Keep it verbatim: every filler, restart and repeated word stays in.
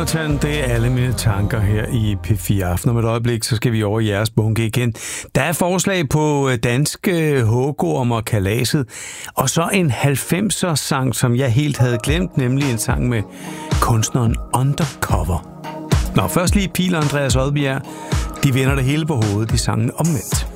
Jonathan, det er alle mine tanker her i P fire Aften. Om et øjeblik, så skal vi over i jeres bunke igen. Der er forslag på danske Hågorm og Kalaset, og så en halvfemser-sang, som jeg helt havde glemt, nemlig en sang med kunstneren Undercover. Nå, først lige Pil og Andreas Odbjerg. De vender det hele på hovedet, de sangene omvendt.